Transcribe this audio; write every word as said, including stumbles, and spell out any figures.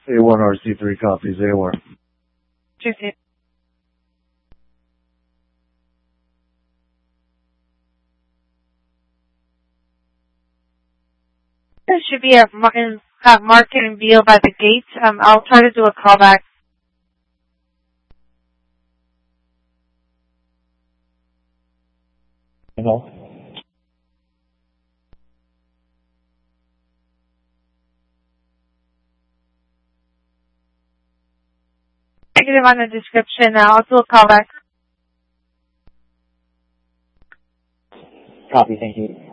A one R C three copies, A one. Two C. There should be a Martin, uh, Market and Beal by the gate. Um, I'll try to do a callback. Hello? Negative on the description. Uh, I'll do a callback. Copy, thank you.